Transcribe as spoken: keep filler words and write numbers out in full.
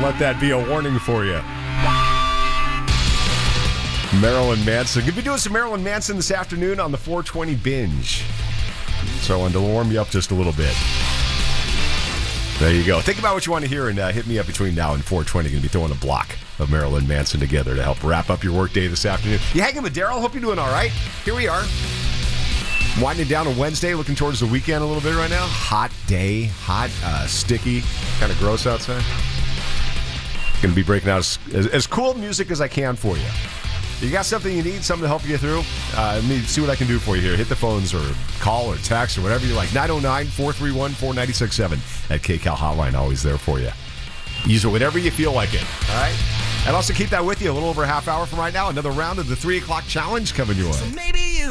let that be a warning for you. Marilyn Manson. Going to be doing some Marilyn Manson this afternoon on the four twenty Binge. So I wanted to warm you up just a little bit. There you go. Think about what you want to hear and uh, hit me up between now and four twenty. Going to be throwing a block of Marilyn Manson together to help wrap up your workday this afternoon. You hanging with Daryl? Hope you're doing all right. Here we are. Winding down on Wednesday, looking towards the weekend a little bit right now. Hot day, hot, uh, sticky, kind of gross outside. Going to be breaking out as, as, as cool music as I can for you. You got something you need, something to help you get through? Uh, let me see what I can do for you here. Hit the phones or call or text or whatever you like. nine oh nine, four three one, four nine six seven at K Cal Hotline, always there for you. Use it whenever you feel like it, all right? And also keep that with you a little over a half hour from right now. Another round of the three o'clock challenge coming your way. So maybe you